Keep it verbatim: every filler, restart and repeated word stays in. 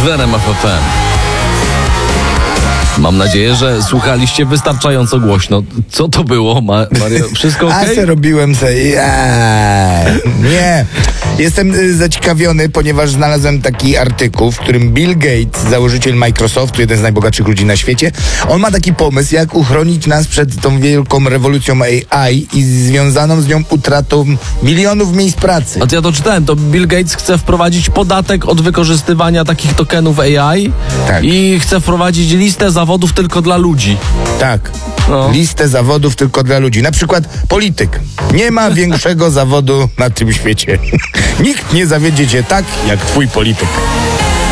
w R M F F M. Mam nadzieję, że słuchaliście wystarczająco głośno. Co to było, Ma- Mario? Wszystko okej? A se robiłem se... Eee, nie. Jestem y, zaciekawiony, ponieważ znalazłem taki artykuł, w którym Bill Gates, założyciel Microsoftu, jeden z najbogatszych ludzi na świecie, on ma taki pomysł, jak uchronić nas przed tą wielką rewolucją A I i związaną z nią utratą milionów miejsc pracy. A to ja to czytałem, to Bill Gates chce wprowadzić podatek od wykorzystywania takich tokenów A I Tak. i chce wprowadzić listę zawodów tylko dla ludzi. Tak. No. Listę zawodów tylko dla ludzi. Na przykład polityk. Nie ma większego zawodu na tym świecie. Nikt nie zawiedzie cię tak, jak twój polityk.